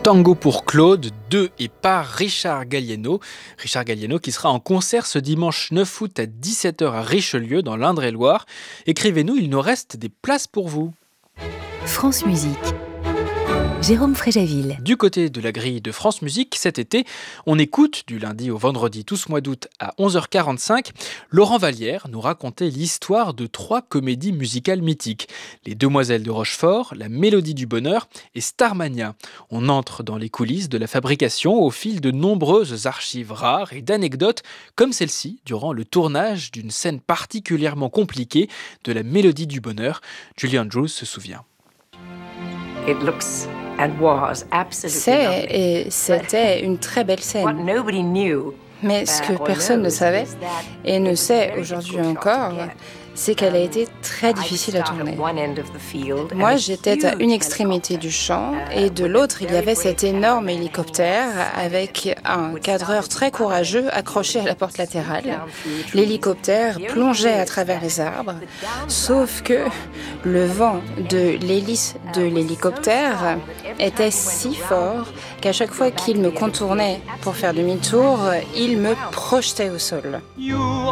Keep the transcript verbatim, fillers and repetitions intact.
Tango pour Claude, de et par Richard Gallieno. Richard Gallieno qui sera en concert ce dimanche neuf août à dix-sept heures à Richelieu dans l'Indre-et-Loire. Écrivez-nous, il nous reste des places pour vous. France Musique. Jérôme Fréjaville. Du côté de la grille de France Musique, cet été, on écoute du lundi au vendredi tout ce mois d'août à onze heures quarante-cinq, Laurent Vallière nous raconter l'histoire de trois comédies musicales mythiques. Les Demoiselles de Rochefort, La Mélodie du Bonheur et Starmania. On entre dans les coulisses de la fabrication au fil de nombreuses archives rares et d'anecdotes comme celle-ci durant le tournage d'une scène particulièrement compliquée de La Mélodie du Bonheur. Julie Andrews se souvient. It looks C'est et c'était une très belle scène. Mais ce que personne ne savait, et ne sait aujourd'hui encore, c'est qu'elle a été très difficile à tourner. Moi, j'étais à une extrémité du champ, et de l'autre, il y avait cet énorme hélicoptère avec un cadreur très courageux accroché à la porte latérale. L'hélicoptère plongeait à travers les arbres, sauf que le vent de l'hélice de l'hélicoptère était si fort qu'à chaque fois qu'il me contournait pour faire demi-tour, il me projetait au sol.